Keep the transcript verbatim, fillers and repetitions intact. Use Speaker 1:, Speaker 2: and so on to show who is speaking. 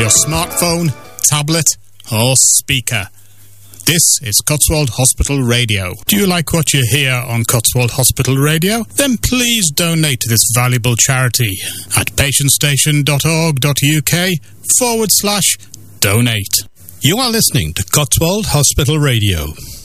Speaker 1: your smartphone, tablet, or speaker. This is Cotswold Hospital Radio. Do you like what you hear on Cotswold Hospital Radio? Then please donate to this valuable charity at patientstation.org.uk forward slash donate.
Speaker 2: You are listening to Cotswold Hospital Radio.